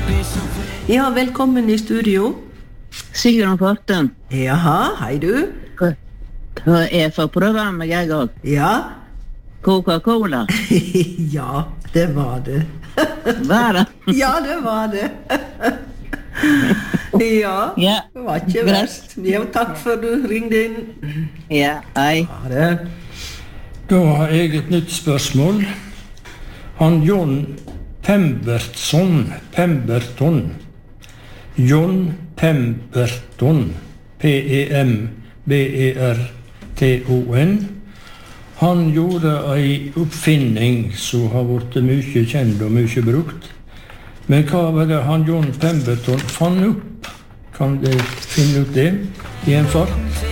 Ja, velkommen i studio. Sigrun Forten. Jaha, hei du. Hva for programmet jeg også? Ja. Coca-Cola. Ja, det var det. Hva da? Ja, det var det. Ja, Ja, det var ikke verst. Ja, takk for du ringde inn. ja, hei. Ha det. Da har jeg et nytt spørsmål. Han John Pemberton, John Pemberton, Pemberton, han gjorde en oppfinning som har vært mye kjent og mye brukt. Men hva var det han John Pemberton fant opp? Kan du finne ut det i en fart?